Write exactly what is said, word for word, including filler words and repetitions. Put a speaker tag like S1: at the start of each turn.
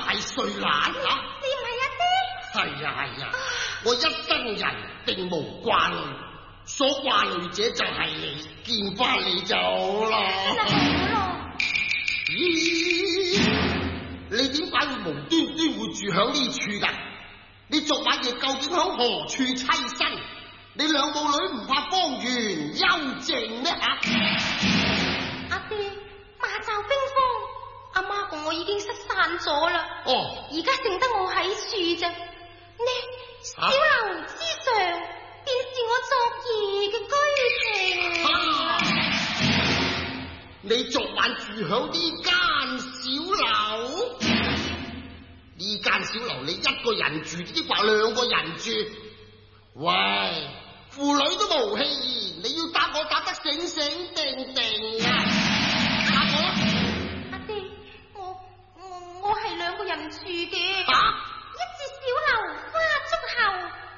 S1: 大睡懶啊！
S2: 你唔係阿爹？
S1: 係呀係呀，我一生人並無掛慮，所掛慮者就係你，見翻你就好啦。
S2: 真係好咯。
S1: 咦？你點解會無端端會住響呢處㗎？你昨晚夜究竟響何處棲身？你兩母女唔怕方圓幽靜咩吓？
S2: 阿爹，馬驟冰封，阿媽同我已經失散咗啦。
S1: 哦，
S2: 而家剩得我喺處咋？呢小樓之上，便是我昨夜嘅居情。
S1: 啊、你昨晚住響呢間小樓？呢間小樓你一個人住，抑或兩個人住？喂，婦女都無戲言，你要答我答得醒醒定定啊！答我啦！
S2: 阿爹，我我我係兩個人住嘅。
S1: 啊！